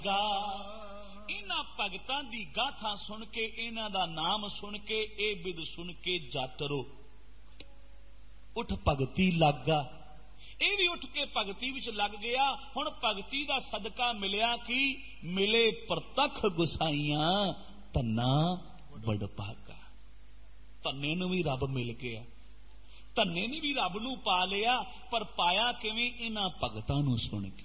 इन्हां भगतां दी गाथा सुन के, इन्हां दा नाम सुन के, ए बिद सुन के जातरो उठ भगती लग गा। ये भी उठ के भगती विच लग गया। हुण भगती दा सदका मिलिया कि मिले प्रतख गुसाइयां धन्ना बड़ भागा। धन्ने नूं भी रब मिल गया, धन्ने ने भी रब नूं पा लिया। पर पाया किवें? इन्हां भगतां नूं सुन के,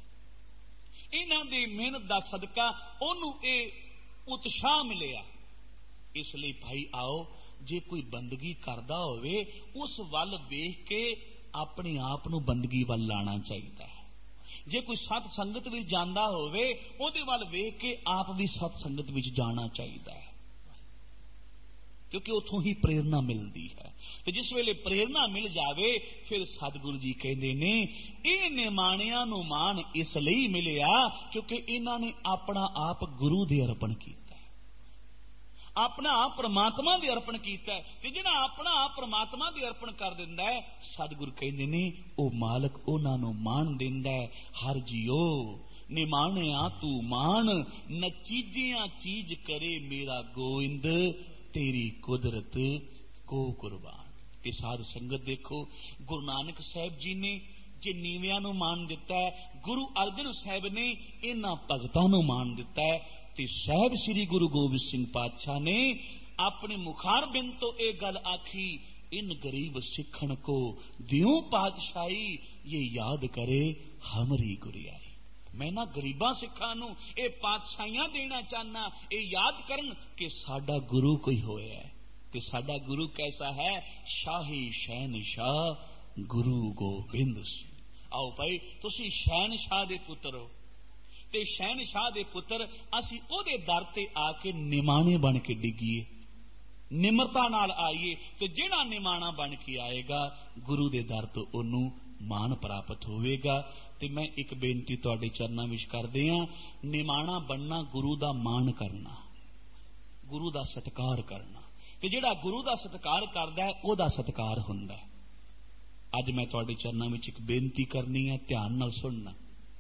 इन्हां दी मेहनत दा सदका ओनू ये उत्साह मिलिया। इसलिए भाई आओ, जे कोई बंदगी करदा होवे उस वल वेख के अपने आप नूं बंदगी वल लाना चाहिए है। जे कोई सत संगत विच जांदा होवे उहदे वल वेख के आप भी सत संगत विच जाना चाहिए है, क्योंकि उथों ही प्रेरणा मिलती है। तो जिस वेले प्रेरणा मिल जावे फिर सतगुरु जी कहते ने ये निमाणियां नूं मान इसलिए मिलिया क्योंकि इन्हां ने अपना आप गुरु दे अर्पण कीता, अपना आप परमात्मा दे अर्पण कीता। ते जिहड़ा अपना आप परमात्मा दे अर्पण कर दिंदा है, सतगुरु कहते ने ओ मालक उन्हां नूं मान दिंदा है। हर जियो निमाणिया तू मान, नचीजियां चीज करे मेरा गोविंद, तेरी कुदरत को कुर्बान। ते साध संगत देखो, गुरु नानक साहब जी ने जे नीवियां नूं मान दिता है, गुरु अर्जन साहब ने इन्हां भगतां नूं मान दिता है, ते साहब श्री गुरु गोबिंद सिंह पातशाह ने अपने मुखार बिंद तो ये गल आखी, इन गरीब सिखण को दियों पातशाही, ये याद करे हमरी गुरियाई। मैं ना गरीबा सिखा नूं ये पातशाहियां देना चाहना, ये याद करन कि साडा गुरु कोई होया है। ते साडा गुरु कैसा है? शाही शहनशाह गुरु गोबिंद सिंह। आओ भाई तुसी शहनशाह दे पुत्र हो, ते शहनशाह दे पुत्र असी ओदे दर ते आके निमाणे बन के डिगीए, निमरता नाल आईए। ते जिहड़ा निमाणा बन के आएगा गुरु दे दर तो ओनू मान प्राप्त होवेगा। ते मैं एक बेनती तुहाडे चरनां विच करदे हां, निमाणा बनना गुरु दा मान करना, गुरु दा सत्कार करना। ते जिहड़ा गुरु दा सत्कार करदा है ओहदा सत्कार हुंदा है। अज मैं तुहाडे चरनां विच एक बेनती करनी है, ध्यान नाल सुनना।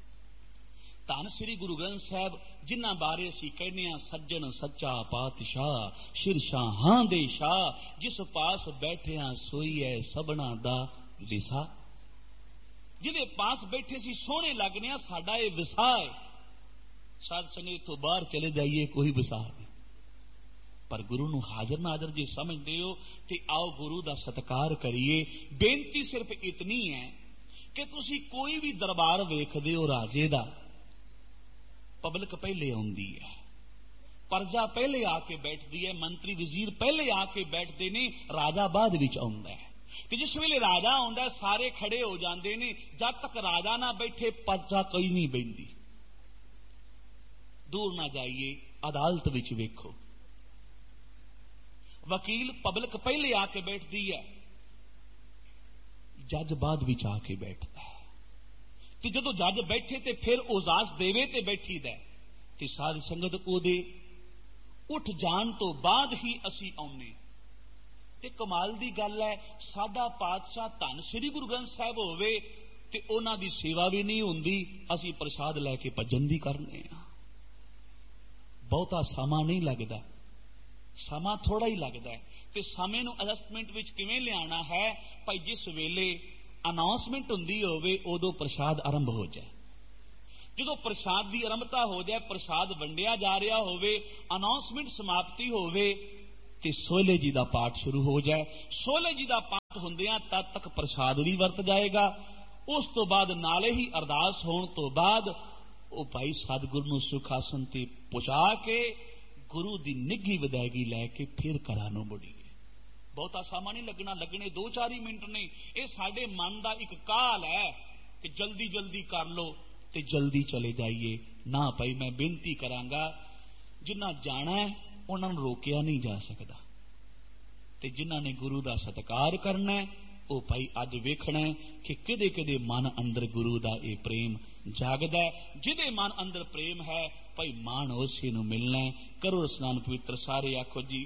धन श्री गुरु ग्रंथ साहब जिन्हां बारे असीं कहने हां सज्जन सच्चा पातशाह, शिरशाहां दे शाह, जिस पास बैठिया सोई है सबना दा विसा। जिहदे पास बैठे सी सोहणे लगने साडा ये विसा है। साध संगत तो बाहर चले जाइए कोई विसा नहीं, पर गुरु नूं हाजर नाजर जे समझदे हो ते आओ गुरु दा सत्कार करिए। बेनती सिर्फ इतनी है कि तुसी कोई भी दरबार वेखदे हो राजे दा, पब्लिक पहले आउंदी है, प्रजा पहले आके बैठदी है, मंत्री वजीर पहले आके बैठदे ने, राजा बाद विच आउंदा है। ते जिस वेले राजा आउंदा है सारे खड़े हो जांदे ने, जद तक राजा ना बैठे प्रजा कोई नहीं बैठदी। दूर ना जाइए, अदालत विच वेखो, वकील पब्लिक पहले आके बैठती है, जज बाद विच आके बैठता है। ते जदों जज बैठे ते फिर उजास देवे ते बैठी दा, ते साध संगत ओदे उठ जाण तो बाद ही असी आउने। ते कमाल दी गल है, साडा पातशाह धन श्री गुरु ग्रंथ साहब होवे ते उन्हां दी सेवा भी नहीं हुंदी, असी प्रसाद लैके भजन दी करने आ। बहुता समा नहीं लगदा, समा थोड़ा ही लगता है। तो समय नूं एडजस्टमेंट विच किवें लियाना है? भाई जिस वेले अनाउंसमेंट हुंदी होवे उदों प्रसाद आरंभ हो जाए। जदों प्रसाद की आरंभता हो जाए, प्रसाद वंडिया जा रहा होवे, अनाउंसमेंट समाप्ति होवे ते सोहले जी का पाठ शुरू हो जाए। सोहले जी का पाठ हुंदियां तद तक प्रसाद भी वरत जाएगा। उस तो बाद नाले ही अरदास होने तो बाद वो भाई सतगुरु नूं सुखासन ते पहुंचा के गुरु की निघी विदायगी लैके फिर घरां नूं मुड़ीए। बहुता समा नहीं लगना, लगने 2-4 ही मिनट ने। यह साडे मन का एक काल है कि जल्दी जल्दी कर लो ते जल्दी चले जाइए। ना भाई मैं बेनती करांगा, जिन्हां जाना है उन्हां नूं रोकिया नहीं जा सकता, ते जिन्हां ने गुरु का सत्कार करना है वो भाई अज वेखना है कि किदे किदे मन अंदर गुरु का यह प्रेम जागदा है। जिदे मन अंदर प्रेम है भाई मान उसे नूं मिलना है। करो स्नान पवित्र सारे, आखो जी